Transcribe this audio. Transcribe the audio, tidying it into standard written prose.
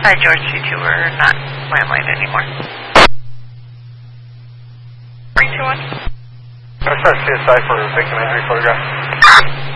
Hi, George 2-2, we're not landline anymore. 321. I'm going to start CSI for victim injury photograph.